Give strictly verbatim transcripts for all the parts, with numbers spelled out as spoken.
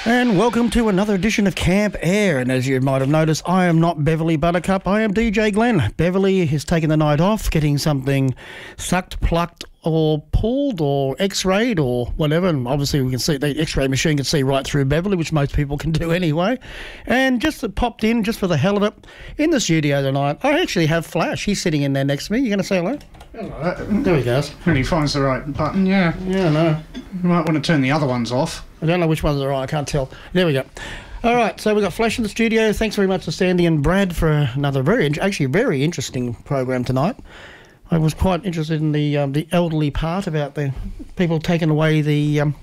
And welcome to another edition of Camp Air. And as you might have noticed, I am not Beverly Buttercup, I am D J Glenn. Beverly has taken the night off, getting something sucked, plucked, or pulled, or x-rayed, or whatever. And obviously we can see, the x-ray machine can see right through Beverly, which most people can do anyway. And just popped in, just for the hell of it, in the studio tonight, I actually have Flash. He's sitting in there next to me. You going to say hello? Hello. There he goes. When he finds the right button, yeah. Yeah, no. You might want to turn the other ones off. I don't know which ones are right, I can't tell. There we go. All right, so we've got Flash in the studio. Thanks very much to Sandy and Brad for another very, actually very interesting program tonight. I was quite interested in the um, the elderly part about the people taking away the um,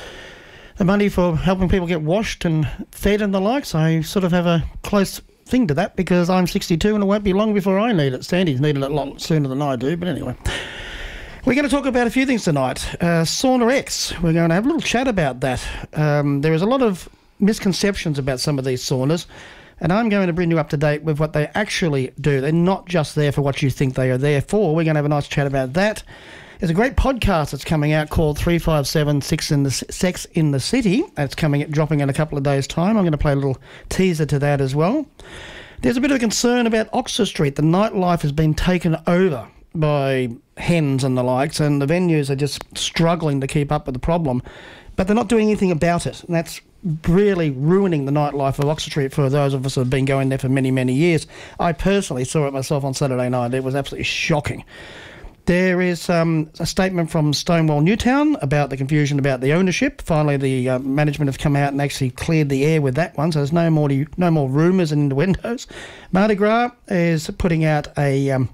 the money for helping people get washed and fed and the likes. I sort of have a close thing to that because I'm sixty-two and it won't be long before I need it. Sandy's needed it a lot sooner than I do, but anyway. We're going to talk about a few things tonight. Uh, Sauna X, we're going to have a little chat about that. Um, there is a lot of misconceptions about some of these saunas, and I'm going to bring you up to date with what they actually do. They're not just there for what you think they are there for. We're going to have a nice chat about that. There's a great podcast that's coming out called three five seven Sex in the, Sex in the City. That's coming, dropping in a couple of days' time. I'm going to play a little teaser to that as well. There's a bit of a concern about Oxford Street. The nightlife has been taken over by hens and the likes, and the venues are just struggling to keep up with the problem, but they're not doing anything about it, and that's really ruining the nightlife of Oxford Street for those of us who have been going there for many, many years. I personally saw it myself on Saturday night. It was absolutely shocking. There is um, a statement from Stonewall Newtown about the confusion about the ownership. Finally, the uh, management have come out and actually cleared the air with that one, so there's no more no more rumours and innuendos. Mardi Gras is putting out a... Um,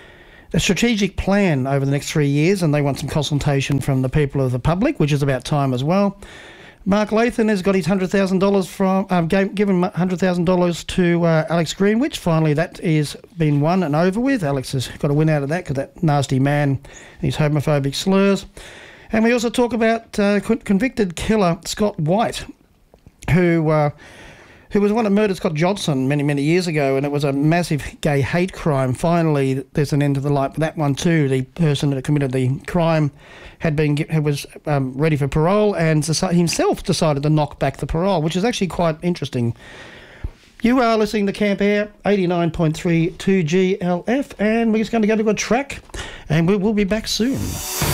a strategic plan over the next three years, and they want some consultation from the people of the public, which is about time as well. Mark Lathan has got his one hundred thousand dollars from, um, gave, given one hundred thousand dollars to uh, Alex Greenwich. Finally, that is been won and over with. Alex has got a win out of that because that nasty man and his homophobic slurs. And we also talk about uh, convicted killer Scott White, who... Uh, who was the one that murdered Scott Johnson many, many years ago, and it was a massive gay hate crime. Finally, there's an end to the light for that one too. The person that committed the crime had been was um, ready for parole, and himself decided to knock back the parole, which is actually quite interesting. You are listening to Camp Air, eighty-nine point three two G L F, and we're just going to go to a track, and we will be back soon.